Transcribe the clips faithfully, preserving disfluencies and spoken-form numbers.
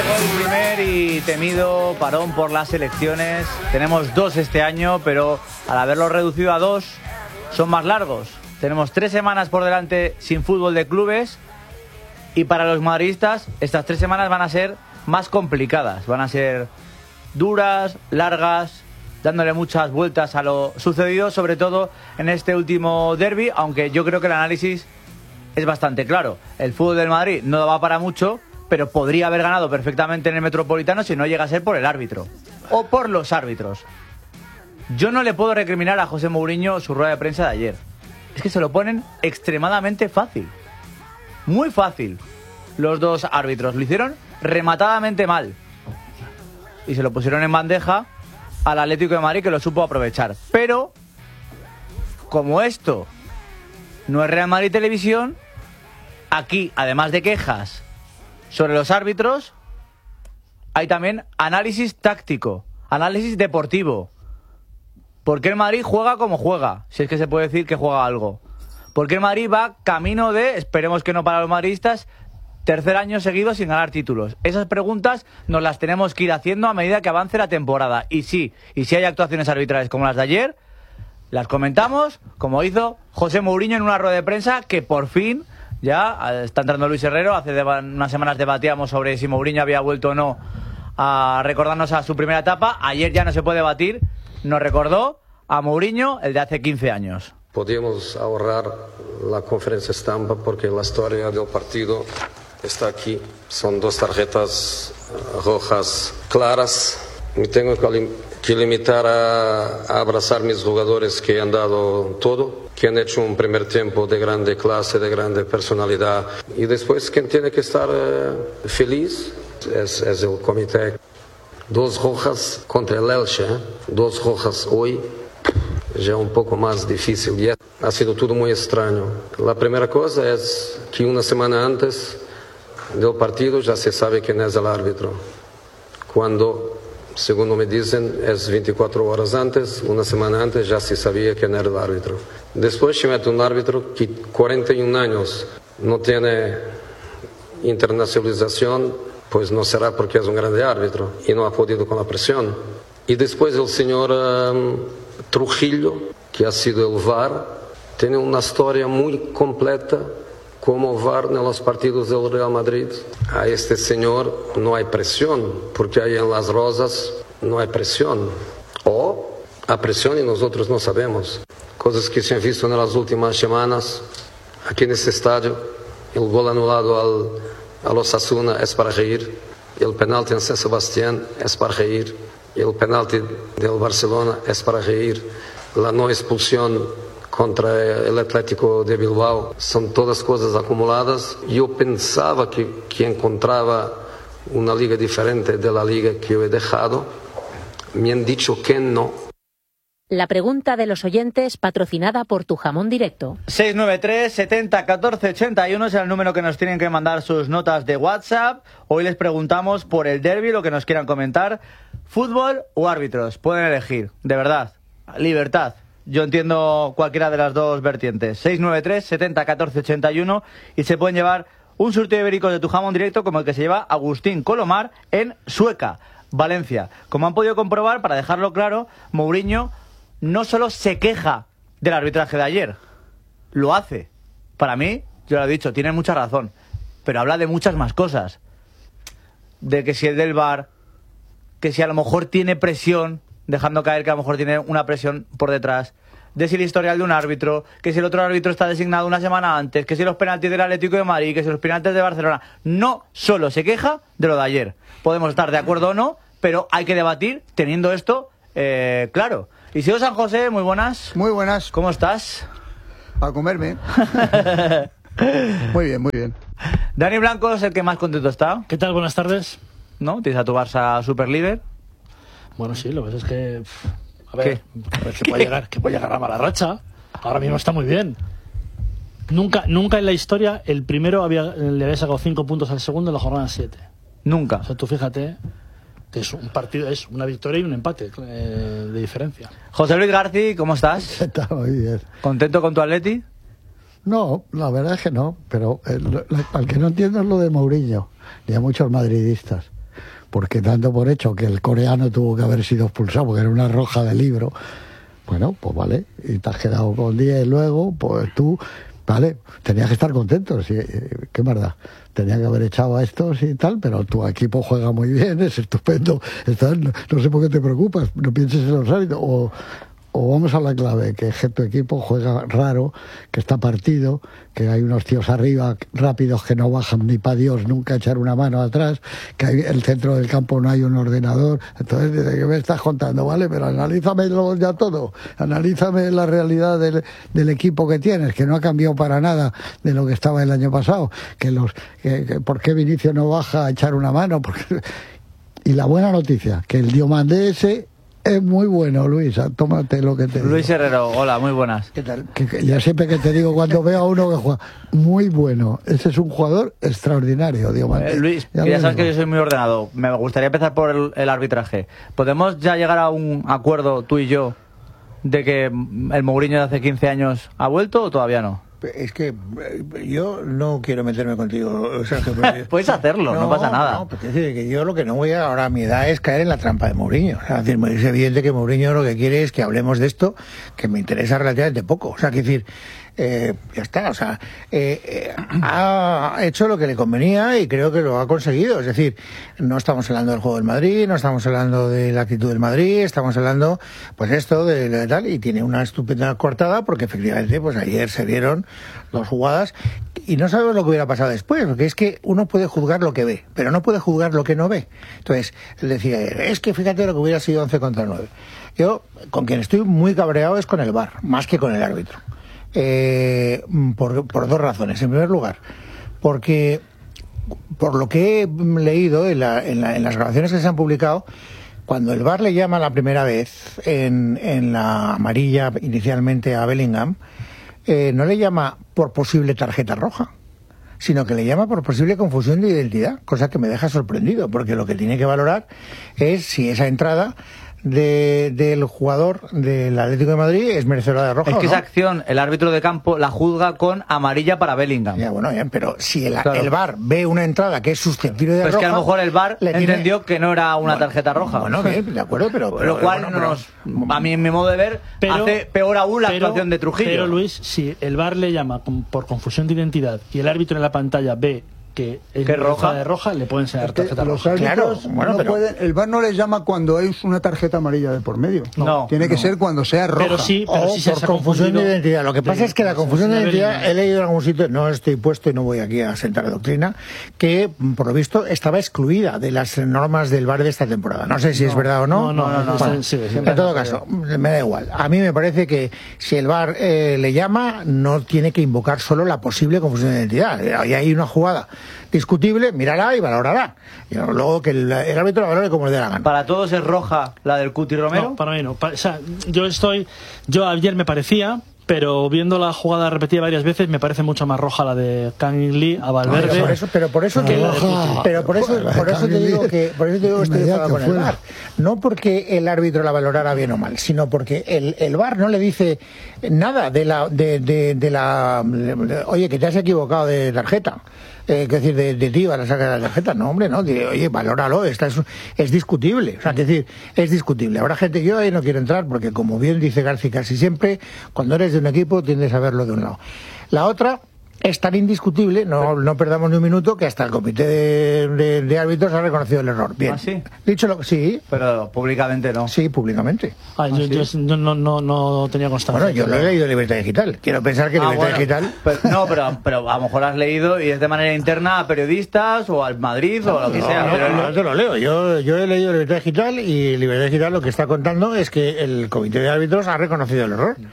Llegó el primer y temido parón por las elecciones. Tenemos dos este año, pero al haberlo reducido a dos, son más largos. Tenemos tres semanas por delante sin fútbol de clubes y para los madridistas estas tres semanas van a ser más complicadas. Van a ser duras, largas, dándole muchas vueltas a lo sucedido, sobre todo en este último derbi, aunque yo creo que el análisis es bastante claro. El fútbol del Madrid no va para mucho, pero podría haber ganado perfectamente en el Metropolitano si no llega a ser por el árbitro o por los árbitros. Yo no le puedo recriminar a José Mourinho su rueda de prensa de ayer. Es que se lo ponen extremadamente fácil. Muy fácil. Los dos árbitros lo hicieron rematadamente mal. Y se lo pusieron en bandeja al Atlético de Madrid, que lo supo aprovechar. Pero, como esto no es Real Madrid Televisión, aquí, además de quejas sobre los árbitros, hay también análisis táctico, análisis deportivo. ¿Por qué el Madrid juega como juega? Si es que se puede decir que juega algo. ¿Por qué el Madrid va camino de, esperemos que no para los madridistas, tercer año seguido sin ganar títulos? Esas preguntas nos las tenemos que ir haciendo a medida que avance la temporada. Y sí, y si hay actuaciones arbitrales como las de ayer, las comentamos, como hizo José Mourinho en una rueda de prensa que por fin, ya está entrando Luis Herrero. Hace de, unas semanas debatíamos sobre si Mourinho había vuelto o no a recordarnos a su primera etapa. Ayer ya no se puede debatir. Nos recordó a Mourinho el de hace quince años. Podíamos ahorrar la conferencia estampa porque la historia del partido está aquí. Son dos tarjetas rojas claras. Me tengo que limitar a, a abrazar mis jugadores que han dado todo, que han hecho un primer tiempo de grande clase, de grande personalidad. Y después quien tiene que estar eh, feliz es, es el comité. Dos rojas contra el Elche, ¿eh? Dos rojas hoy, ya un poco más difícil. Y ha sido todo muy extraño. La primera cosa es que una semana antes del partido ya se sabe quién es el árbitro. Cuando, según me dicen, es veinticuatro horas antes, una semana antes ya se sabía quién era el árbitro. Después se mete un árbitro que cuarenta y un años no tiene internacionalización, pues no será porque es un grande árbitro y no ha podido con la presión. Y después el señor um, Trujillo, que ha sido el V A R, tiene una historia muy completa como V A R en los partidos del Real Madrid. A este señor no hay presión, porque ahí en Las Rosas no hay presión. O hay presión y nosotros no sabemos. Cosas que se han visto en las últimas semanas, aquí en este estadio, el gol anulado al... a los Osasuna es para reír, el penalti en San Sebastián es para reír, el penalti del Barcelona es para reír, la no expulsión contra el Atlético de Bilbao, son todas cosas acumuladas. Yo pensaba que, que encontraba una liga diferente de la liga que yo he dejado, me han dicho que no. La pregunta de los oyentes, patrocinada por Tu Jamón Directo. seis nueve tres, setenta, catorce, ochenta y uno es el número que nos tienen que mandar sus notas de WhatsApp. Hoy les preguntamos por el derbi, lo que nos quieran comentar. ¿Fútbol o árbitros? Pueden elegir, de verdad. Libertad. Yo entiendo cualquiera de las dos vertientes. seis nueve tres, setenta, catorce, ochenta y uno y se pueden llevar un surtido de ibéricos de Tu Jamón Directo como el que se lleva Agustín Colomar en Sueca, Valencia. Como han podido comprobar, para dejarlo claro, Mourinho no solo se queja del arbitraje de ayer, lo hace. Para mí, yo lo he dicho, tiene mucha razón, pero habla de muchas más cosas. De que si el del V A R, que si a lo mejor tiene presión, dejando caer que a lo mejor tiene una presión por detrás, de si el historial de un árbitro, que si el otro árbitro está designado una semana antes, que si los penaltis del Atlético de Madrid, que si los penaltis de Barcelona. No solo se queja de lo de ayer. Podemos estar de acuerdo o no, pero hay que debatir teniendo esto eh, claro. Isidro San José, muy buenas. Muy buenas. ¿Cómo estás? A comerme. Muy bien, muy bien. Dani Blanco es el que más contento está. ¿Qué tal? Buenas tardes. ¿No? Tienes a tu Barça super líder. Bueno, sí, lo que pasa es que... A ver, a ver que puede llegar, que puede llegar a mala racha. Ahora mismo está muy bien. Nunca, nunca en la historia el primero había, le había sacado cinco puntos al segundo en la jornada siete. Nunca. O sea, tú fíjate... que es un partido, es una victoria y un empate eh, de diferencia. José Luis García, ¿cómo estás? ¿Qué tal? Muy bien. ¿Contento con tu Atleti? No, la verdad es que no, pero el, el que no entiendo es lo de Mourinho, ni a muchos madridistas. porque dando por hecho que el coreano tuvo que haber sido expulsado porque era una roja de libro, bueno, pues vale, y te has quedado con diez luego, pues tú, vale, tenías que estar contento, sí, qué verdad, tenía que haber echado a estos y tal, pero tu equipo juega muy bien, es estupendo, estás, no, no sé por qué te preocupas, no pienses en los árbitros, o... O vamos a la clave, que, que tu equipo juega raro, que está partido, que hay unos tíos arriba rápidos que no bajan ni para Dios nunca echar una mano atrás, que hay, el centro del campo no hay un ordenador. Entonces, ¿de qué me estás contando? Vale, pero analízame ya todo, analízame la realidad del, del equipo que tienes, que no ha cambiado para nada de lo que estaba el año pasado, que los, que, que, ¿por qué Vinicio no baja a echar una mano? Porque... Y la buena noticia, que el Diomandé ese es muy bueno, Luis, tómate lo que te digo. Luis Herrero, hola, muy buenas. ¿Qué tal? Que, que ya siempre que te digo, cuando veo a uno que juega, muy bueno, ese es un jugador extraordinario, Diomandé. Eh, Luis, ya, ya sabes que yo soy muy ordenado, me gustaría empezar por el, el arbitraje. ¿Podemos ya llegar a un acuerdo, tú y yo, de que el Mourinho de hace quince años ha vuelto o todavía no? Es que yo no quiero meterme contigo, o sea, que, puedes hacerlo, no, no pasa nada. No, porque es decir, que yo lo que no voy a ahora a mi edad es caer en la trampa de Mourinho. O sea, es, decir, es evidente que Mourinho lo que quiere es que hablemos de esto, que me interesa relativamente poco. O sea, que decir, eh, ya está, o sea, eh, eh, ha hecho lo que le convenía y creo que lo ha conseguido. Es decir, no estamos hablando del juego del Madrid, no estamos hablando de la actitud del Madrid, estamos hablando, pues esto, de, de tal, y tiene una estupenda cortada porque efectivamente, pues ayer se vieron dos jugadas y no sabemos lo que hubiera pasado después, porque es que uno puede juzgar lo que ve, pero no puede juzgar lo que no ve. Entonces, él decía, es que fíjate lo que hubiera sido once contra nueve. Yo, con quien estoy muy cabreado es con el V A R, más que con el árbitro. Eh, por, por dos razones. En primer lugar, porque por lo que he leído en, la, en, la, en las grabaciones que se han publicado, cuando el V A R le llama la primera vez en, en la amarilla inicialmente a Bellingham, eh, no le llama por posible tarjeta roja, sino que le llama por posible confusión de identidad, cosa que me deja sorprendido, porque lo que tiene que valorar es si esa entrada de, del jugador del Atlético de Madrid es merecedora de roja. Es que ¿o no? Esa acción el árbitro de campo la juzga con amarilla para Bellingham. Ya, bueno, ya, pero si el, claro. el V A R ve una entrada que es susceptible de pero roja... es que a lo mejor el V A R le tiene... entendió que no era una bueno, tarjeta roja. Bueno, bien, de acuerdo, pero... Por pero lo cual, bueno, nos, pero... a mí, en mi modo de ver, pero, hace peor aún la pero, actuación de Trujillo. Pero, Luis, si el V A R le llama por confusión de identidad y el árbitro en la pantalla ve que es ¿Qué roja? de roja, le pueden enseñar tarjeta Los roja. árbitros Claro, bueno, no pero- pueden, el V A R no les llama cuando es una tarjeta amarilla de por medio. No, Tiene que no. ser cuando sea roja. Pero sí, pero o sí se por ha confusión de confundido. identidad. Lo que pasa Sí, es que la sí, confusión sí, de sí, identidad, Bellingham. he leído en algún sitio, no estoy puesto y no voy aquí a sentar doctrina, que por lo visto estaba excluida de las normas del V A R de esta temporada. No sé si es verdad o no. No, no, no, no, Bueno, sí, sí, sí. en todo caso, me da igual. A mí me parece que si el V A R eh, le llama, no tiene que invocar solo la posible confusión de identidad. Y hay una jugada discutible, mírala y valorará. Y luego que el, el árbitro la valore como le dé la gana. Para todos es roja la del Cuti Romero. No, para mí no. Pa- o sea, yo estoy. Yo ayer me parecía, pero viendo la jugada repetida varias veces, me parece mucho más roja la de Kang Lee a Valverde. Pero por eso, pero por eso, que te, la de Putin. pero por eso, por eso te digo que, por eso te digo que estoy de acuerdo con el V A R. No porque el árbitro la valorara bien o mal, sino porque el, el V A R no le dice nada de la, de, de, de la, de- oye, que te has equivocado de tarjeta. Eh, que decir, de, de ti va a sacar la tarjeta, no, hombre, no, dice, oye, valóralo, esta es, es discutible, o sea, que decir, es discutible. Habrá gente, yo ahí no quiero entrar porque, como bien dice García casi siempre, cuando eres de un equipo tiendes a verlo de un lado. La otra es tan indiscutible, no, no perdamos ni un minuto, que hasta el comité de, de, de árbitros ha reconocido el error. Bien, ¿Ah, sí? dicho lo sí, Pero públicamente no. sí, públicamente. Ah, yo, yo- yo no, no, no tenía constancia. Bueno, yo lo he leído en Libertad Digital. Quiero pensar que Ah, Libertad bueno. Digital... Pero- no, pero, pero a lo mejor has leído y es de manera interna a periodistas o al Madrid o lo que No, sea. no, pero no, no- no te lo leo. Yo, yo he leído Libertad Digital y Libertad Digital lo que está contando es que el comité de árbitros ha reconocido el error.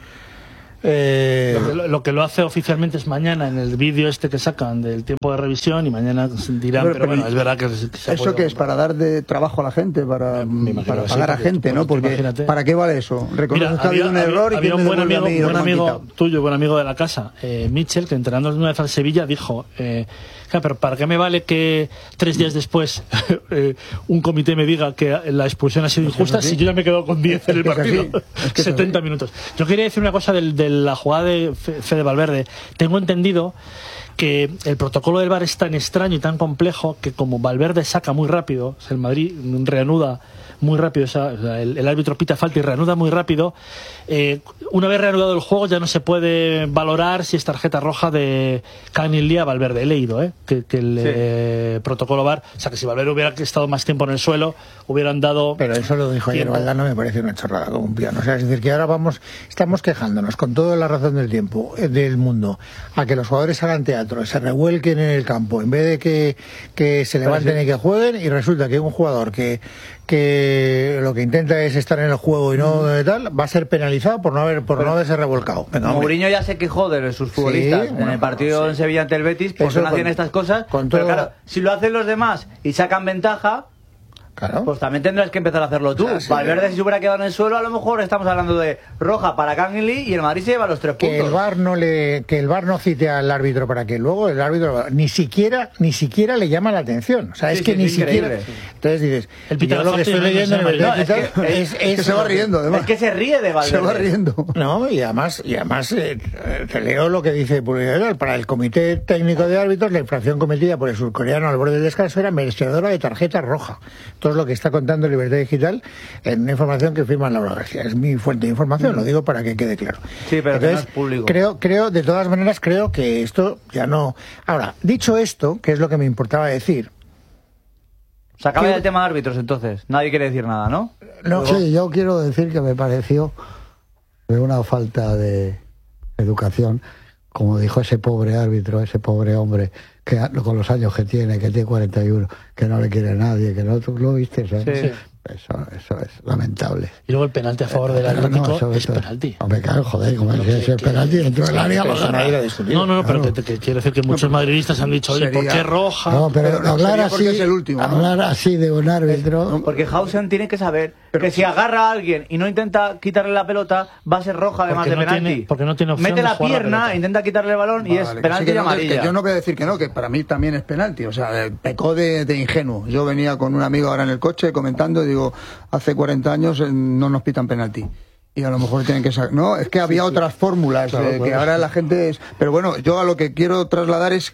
Eh, Lo que, lo, lo que lo hace oficialmente es mañana en el vídeo este que sacan del tiempo de revisión y mañana dirán, Pero- pero, bueno, pero es verdad que, que se ha ¿Eso podido- qué es? ¿Para dar de trabajo a la gente? ¿Para, me imagino para que sí, pagar a porque gente? tú- ¿no? tú Porque imagínate. ¿para qué vale eso? Reconoces Mira, que ha habido un había- error y había que un me buen devuelve a amigo, mí lo buen que me han amigo quitado. tuyo, buen amigo de la casa, eh, Mitchell, que entrenando una vez al Sevilla dijo, eh, "Ja, pero ¿para qué me vale que tres días después eh, un comité me diga que la expulsión ha sido injusta si yo ya me he quedado con diez en el Es que es partido? así, es que es setenta así. minutos. Yo quería decir una cosa del- de la jugada de Fe- Fede Valverde. Tengo entendido que el protocolo del V A R es tan extraño y tan complejo que como Valverde saca muy rápido, o sea, el Madrid reanuda muy rápido, o sea, el, el árbitro pita falta y reanuda muy rápido, eh, una vez reanudado el juego ya no se puede valorar si es tarjeta roja de Canilía a Valverde. He leído ¿eh? que, que el sí. eh, protocolo V A R, o sea que si Valverde hubiera estado más tiempo en el suelo, hubieran dado... Pero eso lo dijo ayer Valdano, me parece una chorrada como un piano. O sea, es decir, que ahora vamos, estamos quejándonos con toda la razón del tiempo, eh, del mundo, a que los jugadores hagan teatro, se revuelquen en el campo, en vez de que, que se levanten sí. y que jueguen, y resulta que un jugador que que lo que intenta es estar en el juego y no mm. tal, va a ser penalizado por no haber por Pero, no haberse revolcado. Venga, Mourinho ya se quejó de sus futbolistas sí, en bueno, el partido sí. en Sevilla ante el Betis porque no hacían estas cosas. Con todo... Pero claro, si lo hacen los demás y sacan ventaja, claro, pues también tendrás que empezar a hacerlo tú. O sea, sí, Valverde, claro. si se hubiera quedado en el suelo, a lo mejor estamos hablando de roja para Canley y el Madrid se lleva los tres puntos. Que el V A R no le, que el V A R no cite al árbitro para que luego el árbitro ni siquiera, ni siquiera le llama la atención. O sea, es sí, que sí, ni es siquiera. Sí. Entonces dices, el yo lo que estoy leyendo en el no, es, que, es, es, es que se va riendo, además. Es que se ríe de Valverde. Se va riendo. No, y además, y además eh, te leo lo que dice para el Comité Técnico de Árbitros, la infracción cometida por el surcoreano al borde del descanso era merecedora de tarjeta roja. Todo lo que está contando Libertad Digital en una información que firma Laura García. Es mi fuente de información, lo digo para que quede claro. Sí, pero Entonces, no es público. Creo, creo, de todas maneras, creo que esto ya no... Ahora, dicho esto, que es lo que me importaba decir... Se acaba el tema de árbitros, entonces. Nadie quiere decir nada, ¿no? no sí, yo quiero decir que me pareció de una falta de educación, como dijo ese pobre árbitro, ese pobre hombre, que con los años que tiene, que tiene cuarenta y uno, que no le quiere nadie, que no, tú lo viste, ¿sabes? Sí. Eso, eso es lamentable. Y luego el penalti a favor del Atlético no, es penalti. Hombre, claro, joder, como es que es el penalti dentro del área. No, no, no, pero claro. te, te, quiero decir que muchos madridistas han dicho, oye, ¿por qué roja? No, pero, pero hablar así, es el último, ¿no? hablar así de un árbitro... Porque Hausen tiene que saber pero, que si agarra a alguien y no intenta quitarle la pelota, va a ser roja además de no penalti. Tiene, porque no tiene opción Mete la de pierna, la intenta quitarle el balón vale, y es penalti que y no, amarilla. Que yo no voy a decir que no, que para mí también es penalti. O sea, pecó de, de ingenuo. Yo venía con un amigo ahora en el coche comentando y digo, hace cuarenta años no nos pitan penalti. Y a lo mejor tienen que sacar... No, es que había sí, sí. otras fórmulas claro, eh, que bueno. ahora la gente es... Pero bueno, yo a lo que quiero trasladar es...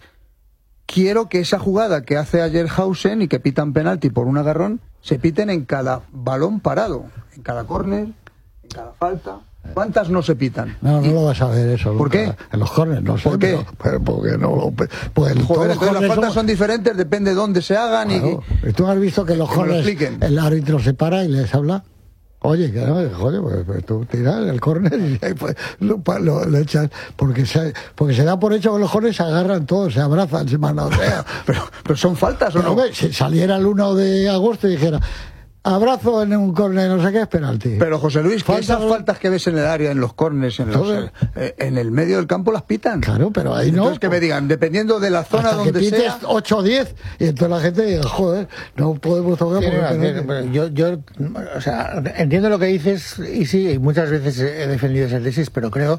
Quiero que esa jugada que hace ayer Hausen y que pitan penalti por un agarrón, se piten en cada balón parado, en cada córner, en cada falta... ¿Cuántas no se pitan? No, no y... lo vas a ver eso. ¿Por qué? En los córneres, no sé. ¿Por qué? Pero, pero porque no lo... Pues Joder, entonces las faltas son... son diferentes, depende de dónde se hagan claro. y... ¿Tú has visto que en los córneres el árbitro se para y les habla? Oye, que no, joder, pues, pues tú tiras el córner y ahí pues, lo, lo, lo echas, porque se, porque se da por hecho que los córneres se agarran todos, se abrazan, se manosean. pero, pero son faltas o no? Hombre, si saliera el uno de agosto y dijera... Abrazo en un córner, no sé qué, es penalti. Pero José Luis, que esas faltas que ves en el área, en los córneres, en, los, eh, en el medio del campo las pitan. Claro, pero ahí no. Entonces que me digan, dependiendo de la zona hasta donde que pites sea... ocho o diez, y entonces la gente diga, joder, no podemos tocar porque no. Yo, yo, o sea, entiendo lo que dices, y sí, y muchas veces he defendido esa tesis, pero creo...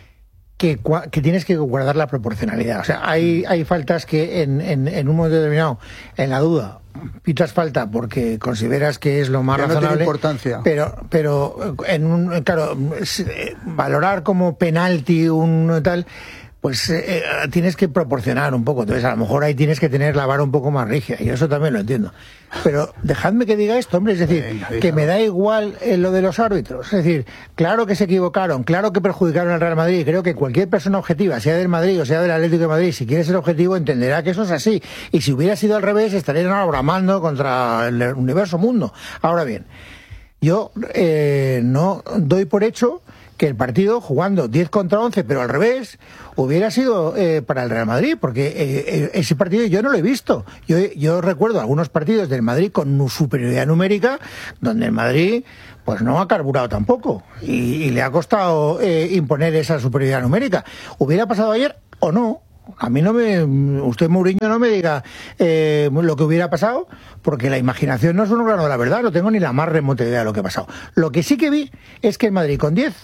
Que, que tienes que guardar la proporcionalidad. O sea, hay, hay faltas que en, en, en un momento determinado, en la duda, pitas falta porque consideras que es lo más que razonable. No tiene importancia. Pero, pero en un, claro, valorar como penalti un tal, pues eh, tienes que proporcionar un poco. Entonces, a lo mejor ahí tienes que tener la vara un poco más rígida, y eso también lo entiendo. Pero dejadme que diga esto, hombre, es decir, Venga, que me da igual eh, lo de los árbitros. Es decir, claro que se equivocaron, claro que perjudicaron al Real Madrid. Creo que cualquier persona objetiva, sea del Madrid o sea del Atlético de Madrid, si quiere ser objetivo, entenderá que eso es así. Y si hubiera sido al revés, estarían ahora bramando contra el universo mundo. Ahora bien, yo eh, no doy por hecho que el partido, jugando diez contra once, pero al revés, hubiera sido eh, para el Real Madrid, porque eh, ese partido yo no lo he visto. Yo, yo recuerdo algunos partidos del Madrid con superioridad numérica, donde el Madrid pues no ha carburado tampoco, y, y le ha costado eh, imponer esa superioridad numérica. ¿Hubiera pasado ayer o no? A mí no me... Usted, Mourinho, no me diga eh, lo que hubiera pasado, porque la imaginación no es un grano de la verdad, no tengo ni la más remota idea de lo que ha pasado. Lo que sí que vi es que el Madrid con diez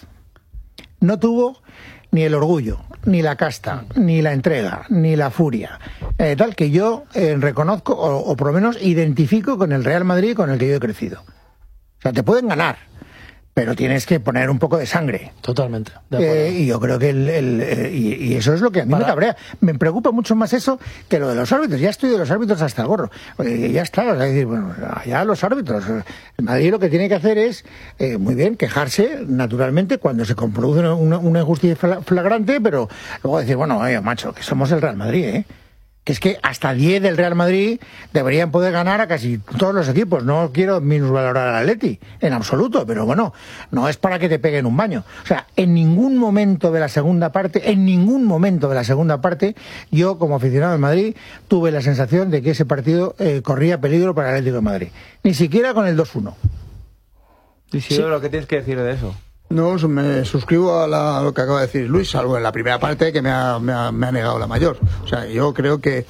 no tuvo ni el orgullo, ni la casta, ni la entrega, ni la furia, eh, tal que yo eh, reconozco, o, o por lo menos identifico con el Real Madrid con el que yo he crecido. O sea, te pueden ganar, pero tienes que poner un poco de sangre. Totalmente. De eh, y yo creo que el, el, el y, y eso es lo que a mí Para... me cabrea. Me preocupa mucho más eso que lo de los árbitros. Ya estoy de los árbitros hasta el gorro. Eh, ya está, o sea, decir, bueno, ya los árbitros. El Madrid lo que tiene que hacer es, eh, muy bien, quejarse naturalmente cuando se produce una, una injusticia flagrante, pero luego decir, bueno, oye, macho, que somos el Real Madrid, ¿eh? Que es que hasta diez del Real Madrid deberían poder ganar a casi todos los equipos. No quiero minusvalorar al Atleti, en absoluto, pero bueno, no es para que te peguen un baño. O sea, en ningún momento de la segunda parte, en ningún momento de la segunda parte, yo como aficionado del Madrid tuve la sensación de que ese partido eh, corría peligro para el Atlético de Madrid. Ni siquiera con el dos uno. Isidoro, ¿qué tienes que decir de eso? No, me suscribo a, la, a lo que acaba de decir Luis, salvo en la primera parte que me ha, me ha, me ha negado la mayor. O sea, yo creo que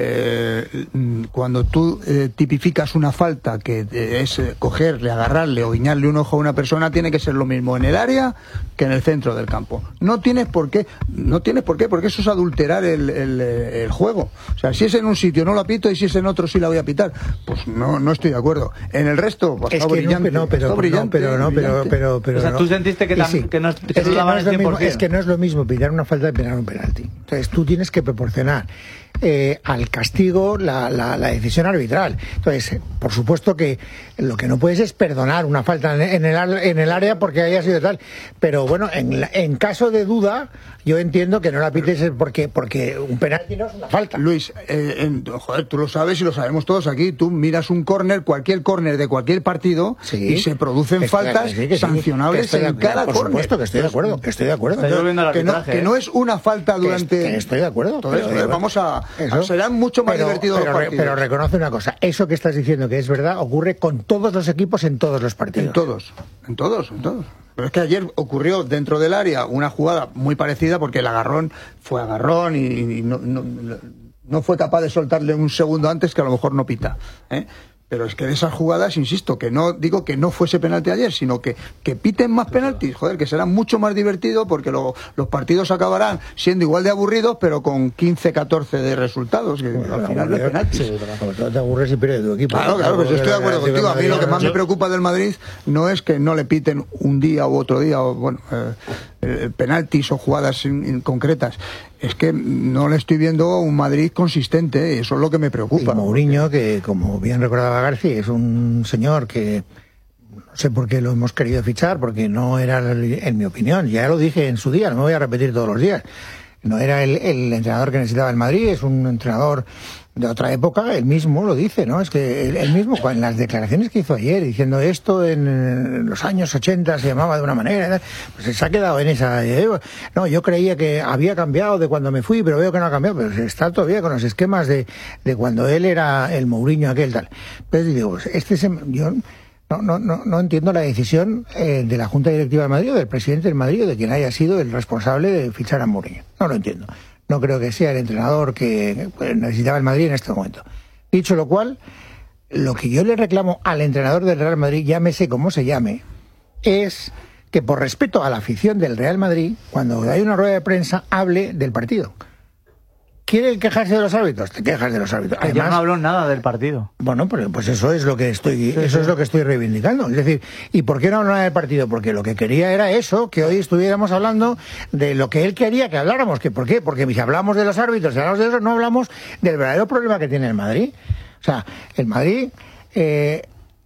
eh, cuando tú eh, tipificas una falta que es eh, cogerle, agarrarle o guiñarle un ojo a una persona, tiene que ser lo mismo en el área que en el centro del campo. No tienes por qué, no tienes por qué, porque eso es adulterar el, el, el juego. O sea, si es en un sitio no la pito y si es en otro sí la voy a pitar, pues no, no estoy de acuerdo. En el resto, pues es está que brillante, no, pero, está brillante, no, pero no, pero, pero, pero, o sea, no. tú sentiste que, tan, sí. que no, que es, no que daban no es, el lo mismo, cien por ciento. es que no es lo mismo pitar una falta de pitar un penalti. Entonces tú tienes que proporcionar eh, al castigo la, la, la decisión arbitral. Entonces, por supuesto que lo que no puedes es perdonar una falta en el, en el área porque haya sido tal. Pero bueno, en, en caso de duda, yo entiendo que no la pites porque, porque un penalti no es una falta. Luis, eh, en, joder, tú lo sabes y lo sabemos todos aquí. Tú miras un córner, cualquier córner de cualquier partido, sí, y se producen es, faltas que sí, que sí, sancionables que en cada por córner. Por supuesto que estoy de acuerdo, que estoy de acuerdo. Que no, que no es una falta durante... Que estoy de acuerdo. Entonces, pero, vamos a... Eso, serán mucho más pero, divertidos pero, los partidos. Pero reconoce una cosa, eso que estás diciendo que es verdad ocurre con todos los equipos en todos los partidos. En todos, en todos, en todos. Pero es que ayer ocurrió dentro del área una jugada muy parecida porque el agarrón fue agarrón y, y no, no, no fue capaz de soltarle un segundo antes que a lo mejor no pita, ¿eh? Pero es que de esas jugadas, insisto, que no digo que no fuese penalti ayer, sino que, que piten más penaltis, joder, que será mucho más divertido porque lo, los partidos acabarán siendo igual de aburridos, pero con quince catorce de resultados, que bueno, al final no es penaltis. Sí, pero te aburres y pierdes tu equipo. Claro, claro, pues estoy de acuerdo contigo. A mí lo que más me preocupa del Madrid no es que no le piten un día u otro día, o bueno, eh, eh, penaltis o jugadas in, in concretas. Es que no le estoy viendo un Madrid consistente, y eso es lo que me preocupa. Y Mourinho, que como bien recordaba García, es un señor que no sé por qué lo hemos querido fichar, porque no era, en mi opinión, ya lo dije en su día, no me voy a repetir todos los días, no era el, el entrenador que necesitaba el Madrid, es un entrenador de otra época, él mismo lo dice, ¿no? Es que él, él mismo, en las declaraciones que hizo ayer, diciendo esto en los años ochenta se llamaba de una manera, pues se ha quedado en esa... No, yo creía que había cambiado de cuando me fui, pero veo que no ha cambiado, pero está todavía con los esquemas de, de cuando él era el Mourinho aquel tal. Entonces digo, este se, yo no, no, no, no entiendo la decisión eh, de la Junta Directiva de Madrid, o del presidente del Madrid, o de quien haya sido el responsable de fichar a Mourinho. No lo entiendo. No creo que sea el entrenador que necesitaba el Madrid en este momento. Dicho lo cual, lo que yo le reclamo al entrenador del Real Madrid, llámese como se llame, es que por respeto a la afición del Real Madrid, cuando hay una rueda de prensa, hable del partido. ¿Quiere quejarse de los árbitros? Te quejas de los árbitros. Además, ya no habló nada del partido. Bueno, pues, pues eso es lo que estoy, sí, eso sí. es lo que estoy reivindicando. Es decir, ¿y por qué no habló nada del partido? Porque lo que quería era eso, que hoy estuviéramos hablando de lo que él quería que habláramos. ¿Que ¿Por qué? Porque si hablamos de los árbitros, si hablamos de eso, no hablamos del verdadero problema que tiene el Madrid. O sea, el Madrid eh,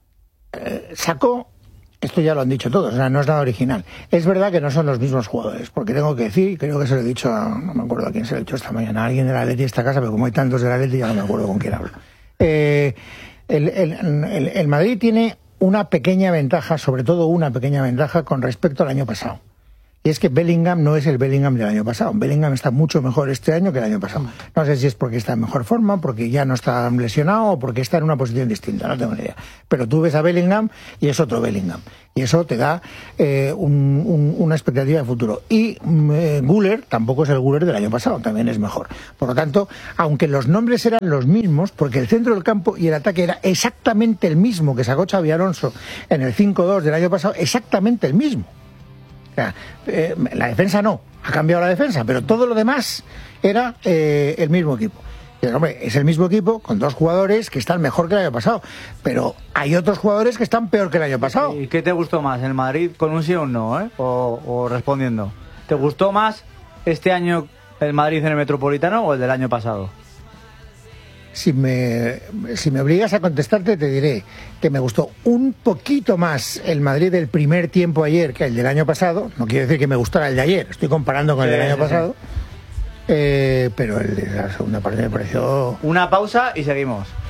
eh, sacó... Esto ya lo han dicho todos, o sea, no es nada original. Es verdad que no son los mismos jugadores, porque tengo que decir, creo que se lo he dicho, a, no me acuerdo a quién se lo he dicho esta mañana, a alguien de la Atleti de esta casa, pero como hay tantos de la Atleti ya no me acuerdo con quién hablo. Eh, el, el, el, el Madrid tiene una pequeña ventaja, sobre todo una pequeña ventaja con respecto al año pasado. Y es que Bellingham no es el Bellingham del año pasado. Bellingham está mucho mejor este año que el año pasado. No sé si es porque está en mejor forma, porque ya no está lesionado o porque está en una posición distinta, no tengo ni idea. Pero tú ves a Bellingham y es otro Bellingham. Y eso te da eh, un, un, una expectativa de futuro. Y eh, Güler tampoco es el Güler del año pasado, también es mejor. Por lo tanto, aunque los nombres eran los mismos, porque el centro del campo y el ataque era exactamente el mismo que sacó Xabi Alonso en el cinco dos del año pasado, exactamente el mismo. O sea, eh, la defensa no, ha cambiado la defensa, pero todo lo demás era eh, el mismo equipo. Pero, hombre, es el mismo equipo con dos jugadores que están mejor que el año pasado, pero hay otros jugadores que están peor que el año pasado. ¿Y qué te gustó más, el Madrid con un sí o un no, eh? O, o respondiendo. ¿Te gustó más este año el Madrid en el Metropolitano o el del año pasado? Si me, si me obligas a contestarte, te diré que me gustó un poquito más el Madrid del primer tiempo ayer que el del año pasado. No quiere decir que me gustara el de ayer, estoy comparando con el del año sí, pasado. Sí. Eh, pero el de la segunda parte me pareció... Una pausa y seguimos.